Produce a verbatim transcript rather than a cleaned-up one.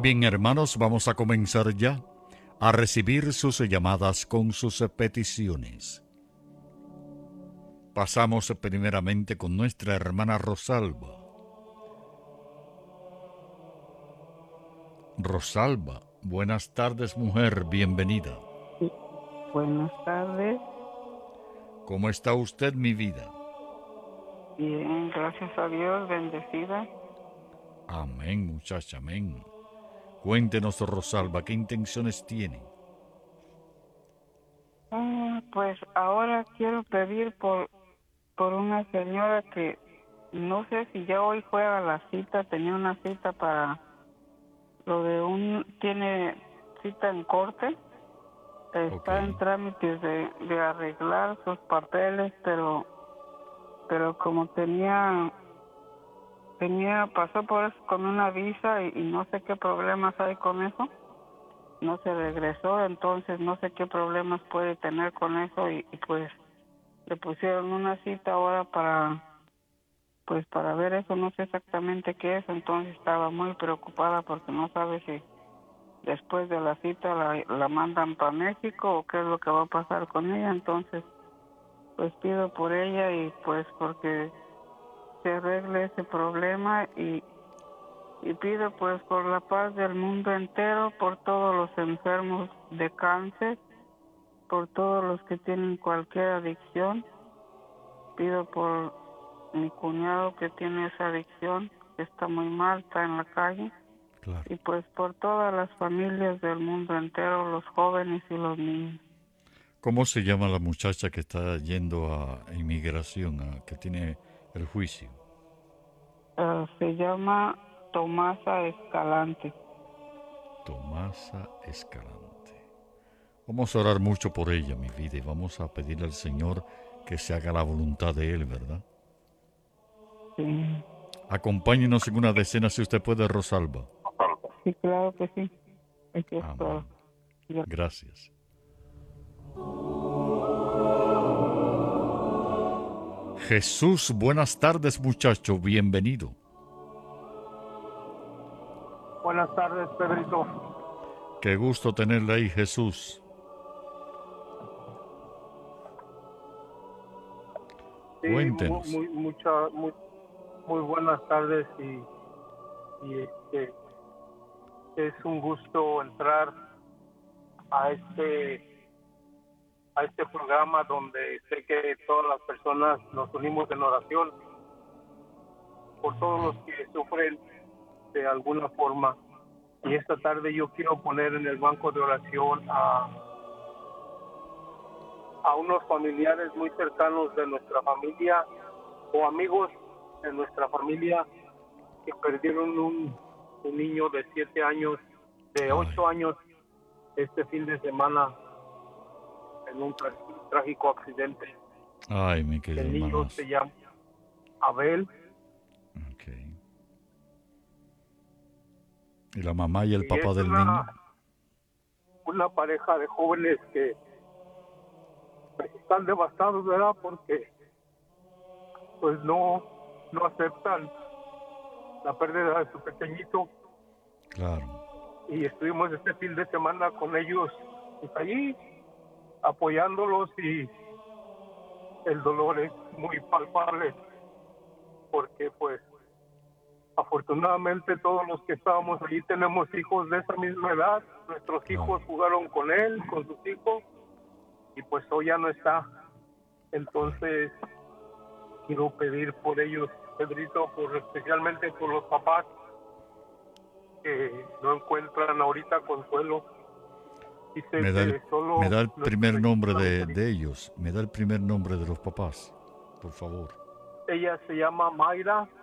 Bien, hermanos, vamos a comenzar ya a recibir sus llamadas con sus peticiones. Pasamos primeramente con nuestra hermana Rosalba. Rosalba, buenas tardes, mujer, bienvenida. Sí, buenas tardes. ¿Cómo está usted, mi vida? Bien, gracias a Dios, bendecida. Amén, muchacha, amén. Cuéntenos, Rosalba, ¿qué intenciones tiene? Ah, pues ahora quiero pedir por, por una señora que no sé si ya hoy fue a la cita, tenía una cita para lo de un, tiene cita en corte, está Ok. en trámites de, de arreglar sus papeles, pero, pero como tenía, tenía, pasó por eso con una visa y, y no sé qué problemas hay con eso. No se regresó, entonces no sé qué problemas puede tener con eso y, y pues le pusieron una cita ahora para pues para ver eso, no sé exactamente qué es, entonces estaba muy preocupada porque no sabe si después de la cita la, la mandan para México o qué es lo que va a pasar con ella, entonces pues pido por ella y pues porque se arregle ese problema y Y pido pues por la paz del mundo entero, por todos los enfermos de cáncer, por todos los que tienen cualquier adicción. Pido por mi cuñado que tiene esa adicción, que está muy mal, está en la calle. Claro. Y pues por todas las familias del mundo entero, los jóvenes y los niños. ¿Cómo se llama la muchacha que está yendo a inmigración, a, que tiene el juicio? Uh, se llama Tomasa Escalante. Tomasa Escalante. Vamos a orar mucho por ella, mi vida, y vamos a pedirle al Señor que se haga la voluntad de Él, ¿verdad? Sí, Acompáñenos en una decena si usted puede, Rosalba. sí, claro que sí. Aquí es todo. Amén. Gracias. Jesús, buenas tardes, muchacho, bienvenido. Buenas tardes, Pedrito. Qué gusto tenerle ahí, Jesús. Sí, muy, Cuéntenos. muy, mucha, muy, muy buenas tardes y, y este, es un gusto entrar a este, a este programa donde sé que todas las personas nos unimos en oración por todos los que sufren de alguna forma. Y esta tarde yo quiero poner en el banco de oración a, a unos familiares muy cercanos de nuestra familia o amigos de nuestra familia que perdieron un, un niño de siete años, de Ay, ocho años, este fin de semana en un tra- trágico accidente. ay, mi querido El niño hermanazo. se llama Abel. Ok. ¿Y la mamá y el Y es papá del niño? una, una pareja de jóvenes que pues, están devastados, ¿verdad? Porque pues no, no aceptan la pérdida de su pequeñito. Claro. Y estuvimos este fin de semana con ellos pues, allí apoyándolos y el dolor es muy palpable porque pues afortunadamente todos los que estábamos allí tenemos hijos de esa misma edad, nuestros hijos Claro. jugaron con él, con sus hijos y pues hoy ya no está. Claro. Entonces quiero pedir por ellos, Pedrito, por especialmente por los papás que no encuentran ahorita consuelo. Dice Me da el, que me solo da el nuestro primer Señor nombre la de, misericordia. de ellos. Me da el primer nombre de los papás, por favor. Ella se llama Mayra